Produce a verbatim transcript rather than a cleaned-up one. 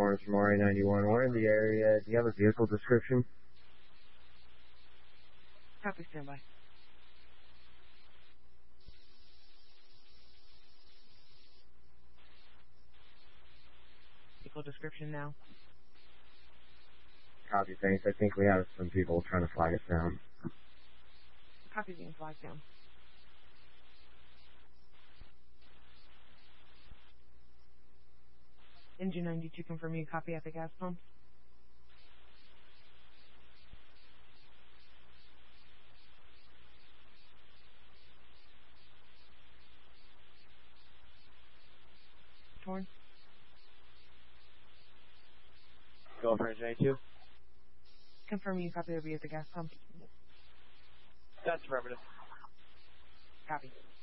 Torrance from R A ninety-one. We're in the area. Do you have a vehicle description? Copy, standby. Vehicle description now. Copy, thanks. I think we have some people trying to flag us down. Copy being flagged down. N G ninety-two, confirm you copy at the gas pump. Torrance. Go for N G ninety-two. Confirm you copy over at the gas pump. That's affirmative. Copy.